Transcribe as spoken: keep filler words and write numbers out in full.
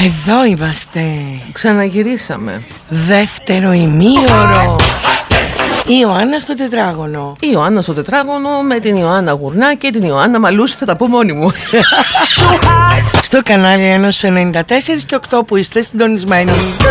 Εδώ είμαστε. Ξαναγυρίσαμε. Δεύτερο ημίωρο. Η Ιωάννα στο τετράγωνο. Η Ιωάννα στο τετράγωνο με την Ιωάννα Γουρνά και την Ιωάννα Μαλούση, θα τα πω μόνη μου. Στο κανάλι Ένωση ενενήντα τέσσερα και οκτώ που είστε συντονισμένοι.